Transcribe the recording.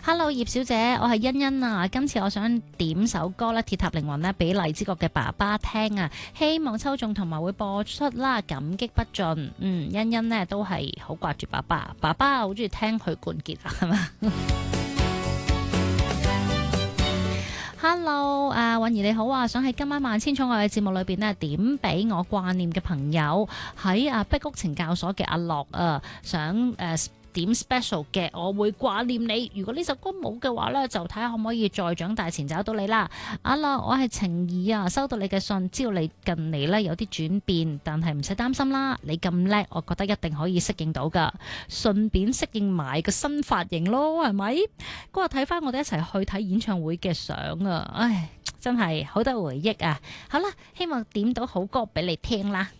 Hello 葉小姐，我係欣欣啊，今次我想點首歌咧，鐵塔凌雲咧俾荔枝角嘅爸爸聽啊，希望抽中同埋會播出啦，感激不盡。欣欣呢都係好掛住爸爸，爸爸好中意聽許冠傑啊，係嘛？Hello，韻兒你好啊，想喺今晚萬千寵愛嘅節目裏邊呢，點俾我掛念嘅朋友喺碧谷懲教所嘅阿樂啊，想點 special 嘅，我會掛念你。如果呢首歌冇嘅話呢，就睇下可唔可以再長大前找到你啦。阿樂，我係晴兒啊，收到你嘅信，知道你近嚟呢有啲轉變，但係唔使擔心啦，你咁叻，我覺得一定可以適應到噶，順便適應埋個新髮型咯，係咪？嗰日睇翻我哋一齊去睇演唱會嘅相啊，唉，真係好多回憶啊。好啦，希望點到好歌俾你聽啦。